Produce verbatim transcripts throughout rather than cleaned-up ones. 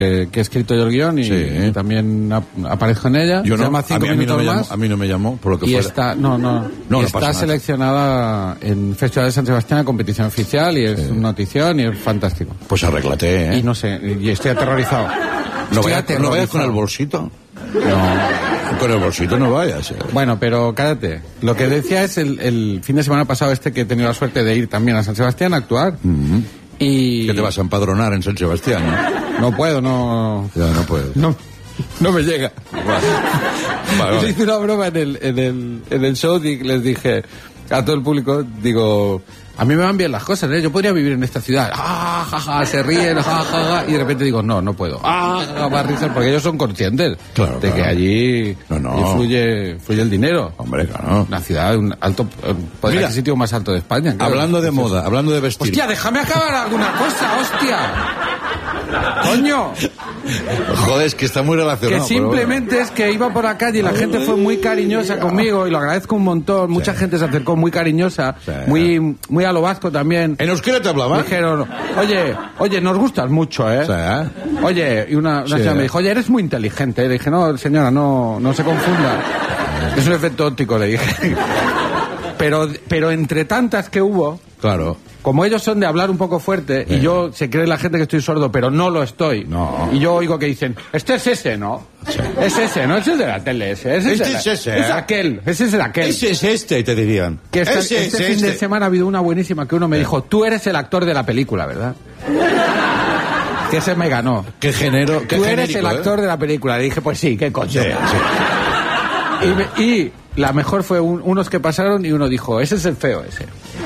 eh, que he escrito yo el guión y Sí. también ap- aparezco en ella. Yo Se no, llama a Cinco mí, a mí no minutos me llamó, más. a mí no me llamó, por lo que Y fuera. está, no, no, No, y no está pasa nada. seleccionada en Festival de San Sebastián a competición oficial y es Sí. una notición y es fantástico. Pues arréglate, ¿eh? Y no sé, y estoy aterrorizado. No Estoy vayas, no vayas con el bolsito. No. Con el bolsito no vayas. eh. Bueno, pero cállate. Lo que decía es el, el fin de semana pasado este que he tenido la suerte de ir también a San Sebastián a actuar. Mm. Y... Que te vas a empadronar en San Sebastián, ¿no? No puedo, no... Ya, no puedes. No, no me llega. Vale. Vale, Yo vale. hice una broma en el, en el, en el show y les dije a todo el público, digo, a mí me van bien las cosas, ¿eh? Yo podría vivir en esta ciudad. Ah, ja, ja, se ríen, ja, ja, ja, y de repente digo, no, no puedo. Ah, ja, ja, más risas, porque ellos son conscientes Claro, de que claro. allí, No, no. allí fluye, fluye el dinero. Hombre, claro. Una ciudad, un alto, el poder Mira, adquisitivo más alto de España. claro. Hablando de moda, hablando de vestir. Hostia, déjame acabar alguna cosa, hostia. Coño. Joder, es que está muy Que relacionado. pero bueno. simplemente es que iba por la calle y la gente fue muy cariñosa conmigo y lo agradezco un montón. Mucha Sí. gente se acercó muy cariñosa, Sí. muy muy a lo vasco también. ¿En euskera te hablaba? Dijeron, oye, oye, nos gustas mucho, ¿eh? Sí, ¿eh? Oye, y una, una Sí. señora me dijo, oye, eres muy inteligente. Le dije, no, señora, no, no se confunda. Es un efecto óptico, le dije. Pero, pero entre tantas que hubo, Claro. como ellos son de hablar un poco fuerte, Sí. y yo se cree la gente que estoy sordo, pero no lo estoy. No. Y yo oigo que dicen, este es ese, ¿no? Es ese, ¿no? Ese es de la tele, ese. ese Este de la- es ese, Es ¿eh? aquel, ese es el aquel. Ese es este, te dirían. Que este, Ese este es fin de este. semana ha habido una buenísima que uno me dijo, tú eres el actor de la película, ¿verdad? Que ese me ganó. Qué género, qué Tú eres genérico, el actor ¿eh? de la película. Le dije, pues sí, qué coño. Sí, sí. Y, me- y la mejor fue un- unos que pasaron y uno dijo, ese es el feo ese.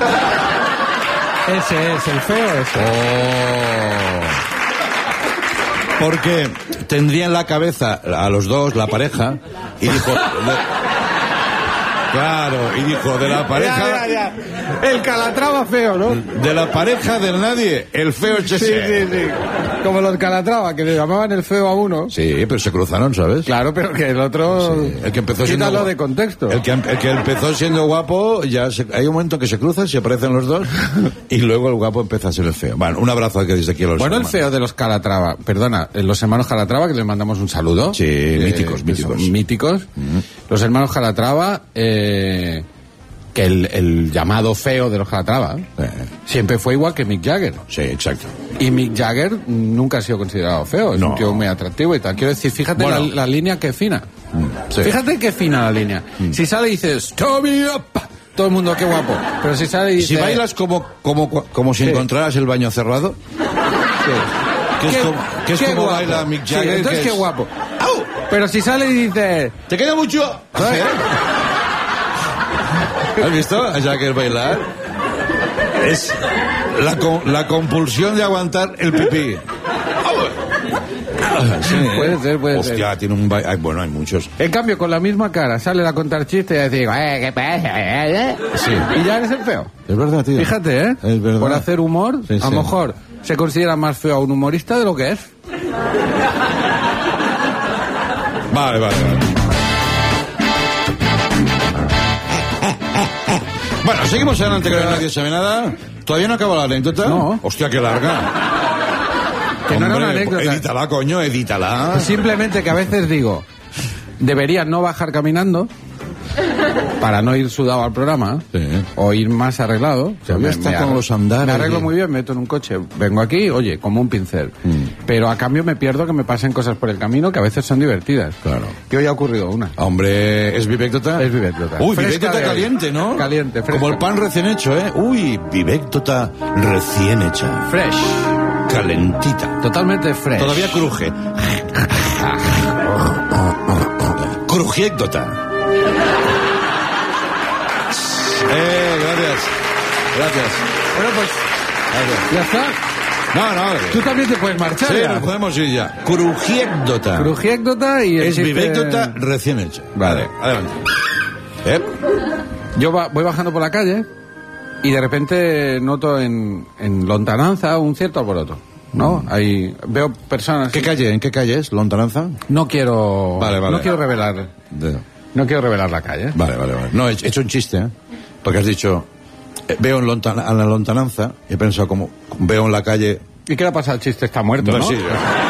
Ese es el feo ese. Oh. Porque tendría en la cabeza a los dos, la pareja, y dijo... de- Claro, y dijo, de la pareja... Ya, ya, ya. El Calatrava feo, ¿no? De la pareja del nadie, el feo es Sí, ese. sí, sí. Como los Calatrava, que le llamaban el feo a uno. Sí, pero se cruzaron, ¿sabes? Claro, pero que el otro... Sí, el que empezó siendo Quítalo guapo. de contexto. El que, el que empezó siendo guapo, ya se- hay un momento que se cruzan, se aparecen los dos, y luego el guapo empieza a ser el feo. Bueno, un abrazo que desde aquí a los Bueno, el hermanos. feo de los Calatrava, perdona, eh, los hermanos Calatrava, que les mandamos un saludo. Sí, Eh, míticos, que son míticos. míticos. Los hermanos Calatrava, eh, que el, el llamado feo de los Calatrava Eh, siempre fue igual que Mick Jagger. sí, exacto. Y Mick Jagger nunca ha sido considerado feo, es No. un tío muy atractivo y tal. Quiero decir, fíjate Bueno. la, la línea que fina. Sí. Fíjate qué fina la línea. Si sale y dices, "Stop me up", todo el mundo, qué guapo. Pero si sale y dice... Si bailas como, como, como si Sí. encontraras el baño cerrado, Sí. que es Qué- como, que es qué como guapo. baila Mick Sí, Jagger. entonces que qué es- guapo. Pero si sale y dice... ¿Te queda mucho? ¿sabes? ¿Has visto a Jagger bailar? Es la, co- la compulsión de aguantar el pipí. Sí, ¿eh? Puede ser, puede ser. Hostia, tiene un baile. Bueno, hay muchos. En cambio, con la misma cara, sale a contar chistes y a decir, eh, ¿qué pasa? eh, eh?". Sí. Y ya eres el feo. Es verdad, tío. Fíjate, ¿eh? Es verdad. Por hacer humor, Sí, a sí. lo mejor se considera más feo a un humorista de lo que es. Vale, vale, vale. Bueno, seguimos adelante, que nadie sabe nada. ¿Todavía no acaba la anécdota? No. Hostia, qué larga. Que no era una Hombre, anécdota. Edítala, coño, edítala. Simplemente que a veces digo, debería no bajar caminando para no ir sudado al programa Sí. o ir más arreglado. O Todavía está con arreglo- los andares Me arreglo y- muy bien, me meto en un coche, vengo aquí, oye, como un pincel. Pero a cambio me pierdo que me pasen cosas por el camino que a veces son divertidas. Claro. Que hoy ha ocurrido una. Hombre, ¿es Vivéctota? Es Vivéctota. Uy, Fresca Vivéctota de- caliente, ¿no? Caliente, fresca. Como el pan recién hecho, ¿eh? Uy, Vivéctota recién hecha. Fresh. Calentita. Totalmente fresh. Todavía cruje. Crujiéctota. Eh, gracias. Gracias. Bueno, pues, Gracias. ya está. No, no. Tú también te puedes marchar. Sí, ya. nos podemos ir ya. Crujiéctota. Crujiéctota y el Es chiste- Vivéctota recién hecha. Vale. Adelante. ¿Eh? Yo va- voy bajando por la calle y de repente noto en, en lontananza un cierto alboroto, ¿no? Ahí veo personas... ¿Qué calle? ¿En qué calle es? ¿Lontananza? No quiero... Vale, vale. No quiero revelar... De- No quiero revelar la calle. Vale, vale, vale. No, he he hecho un chiste, ¿eh? Porque has dicho, eh, veo en lontan- a la lontananza, y he pensado como, veo en la calle... ¿Y qué le pasa al chiste? Está muerto, Pues ¿no? sí,